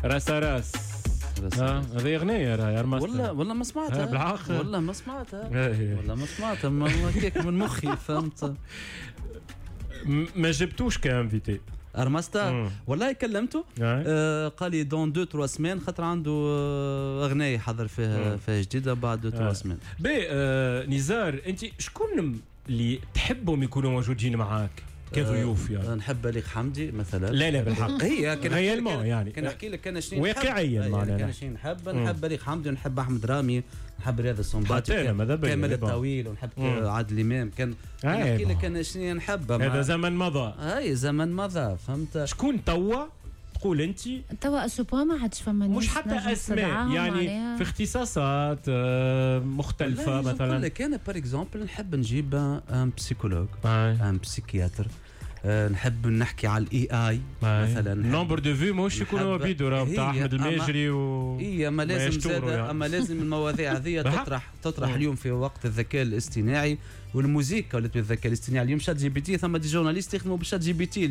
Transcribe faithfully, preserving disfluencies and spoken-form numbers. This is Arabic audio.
راس راس اه هذه اغنيه راهي ارمستر والله والله ما سمعتها بالعقل والله ما سمعتها إيه. والله ما سمعتها ما كيك من مخي فهمت. م- ما جبتوش كانفيتي ارمستا مم. والله كلمته آه قال لي دون دو تروا سمان خاطر عنده آه اغنيه يحضر فيها فيها جديده بعد دو تروا سمان. بي آه نزار انت شكون اللي تحبهم يكونوا موجودين معاك كضيوف يعني؟ أه نحب بليغ حمدي مثلا. لا لا بالحق هي ريالمون يعني كان نحكي لك كان شنو واقعيا معناها كان شنو نحب نحب بليغ حمدي ونحب احمد رامي نحب رياض السنباطي كامل الطويل ونحب عادل امام كان نحكي لك كان شنو نحب. هذا زمن مضى اي زمن مضى فهمت. شكون توا تقول انت توا اسوبا ما عادش فما مش حتى اسماء يعني في اختصاصات مختلفه مثلا؟ نقول لك انا بار اكزومبل نحب نجيب ان بسيكولوج ان بسيكياتر نحب نحكي على الاي اي مثلا. نومبر دو في مش يكونوا بيدو راه تاع احمد الماجري و اي اما لازم زاد يعني. اما لازم المواضيع هذه تطرح تطرح اليوم في وقت الذكاء الاصطناعي والموسيقى ولات بالذكاء الاصطناعي. اليوم شات جي بي تي ثم دي جورناليست يخدموا بالشات جي بي تي